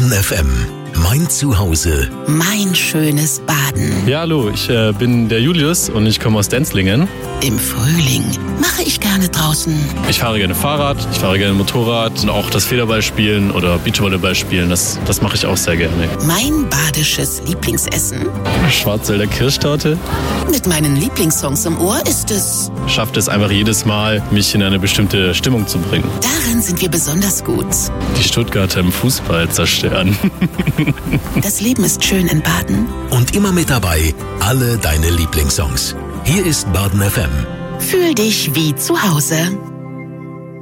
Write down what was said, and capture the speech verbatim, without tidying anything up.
Baden F M. Mein Zuhause. Mein schönes Baden. Ja, hallo, ich äh, bin der Julius und ich komme aus Denzlingen. Im Frühling mache ich gerne draußen. Ich fahre gerne Fahrrad, ich fahre gerne Motorrad und auch das Federball spielen oder Beachvolleyball spielen, das, das mache ich auch sehr gerne. Mein badisches Lieblingsessen? Schwarzwälder Kirschtorte. Mit meinen Lieblingssongs im Ohr ist es... Schafft es einfach jedes Mal, mich in eine bestimmte Stimmung zu bringen. Darin sind wir besonders gut. Die Stuttgarter im Fußball zerstören. Das Leben ist schön in Baden. Und immer mit dabei alle deine Lieblingssongs. Hier ist Baden F M. Fühl dich wie zu Hause.